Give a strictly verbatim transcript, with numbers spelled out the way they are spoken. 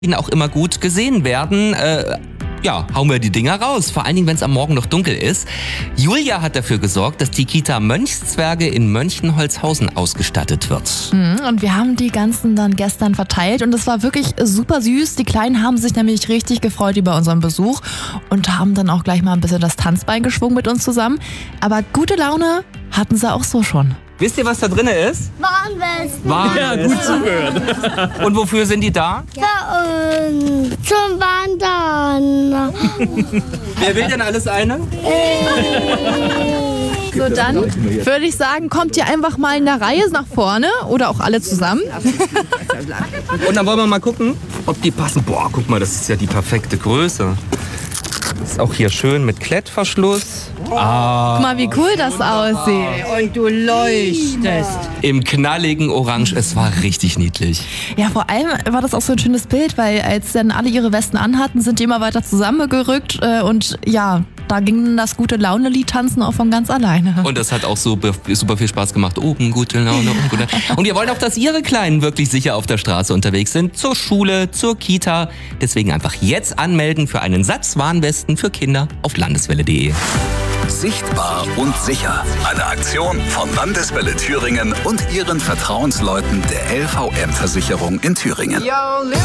auch immer gut gesehen werden. Äh, ja, hauen wir die Dinger raus. Vor allen Dingen, wenn es am Morgen noch dunkel ist. Julia hat dafür gesorgt, dass die Kita Mönchszwerge in Mönchenholzhausen ausgestattet wird. Und wir haben die ganzen dann gestern verteilt und es war wirklich super süß. Die Kleinen haben sich nämlich richtig gefreut über unseren Besuch und haben dann auch gleich mal ein bisschen das Tanzbein geschwungen mit uns zusammen. Aber gute Laune hatten sie auch so schon. Wisst ihr, was da drin ist? Warnwesten. Warnwesten. Ja, gut zugehört. Und wofür sind die da? Für uns. Zum Wandern. Wer will denn alles eine? So, dann würde ich sagen, kommt ihr einfach mal in der Reihe nach vorne oder auch alle zusammen. Und dann wollen wir mal gucken, ob die passen. Boah, guck mal, das ist ja die perfekte Größe. Ist auch hier schön mit Klettverschluss. Ah. Guck mal, wie cool das aussieht. Und du leuchtest. Im knalligen Orange. Es war richtig niedlich. Ja, vor allem war das auch so ein schönes Bild, weil als dann alle ihre Westen anhatten, sind die immer weiter zusammengerückt äh, und ja, da ging dann das gute Laune-Lied tanzen auch von ganz alleine. Und das hat auch super, super viel Spaß gemacht. Oben gute Laune, oben gute Laune. Und ihr wollt auch, dass ihre Kleinen wirklich sicher auf der Straße unterwegs sind. Zur Schule, zur Kita. Deswegen einfach jetzt anmelden für einen Satz Warnwesten für Kinder auf landeswelle punkt de. Sichtbar und sicher. Eine Aktion von Landeswelle Thüringen und ihren Vertrauensleuten der L V M-Versicherung in Thüringen.